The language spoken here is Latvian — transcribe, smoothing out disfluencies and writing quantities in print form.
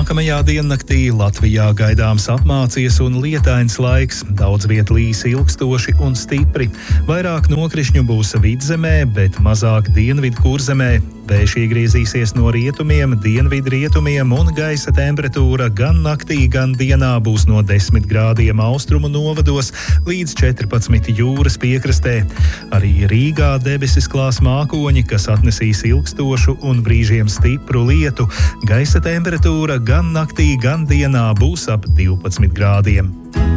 Nākamajā diennaktī Latvijā gaidāms apmācies un lietains laiks, daudz vietu līs ilgstoši un stipri. Vairāk nokrišņu būs vidzemē, bet mazāk dienvidu kurzemē. Vējš iegriezīsies no rietumiem, dienvidrietumiem un gaisa temperatūra gan naktī, gan dienā būs no 10 grādiem austrumu novados līdz 14 jūras piekrastē. Arī Rīgā debesis klās mākoņi, kas atnesīs ilgstošu un brīžiem stipru lietu. Gaisa temperatūra gan naktī, gan dienā būs ap 12 grādiem.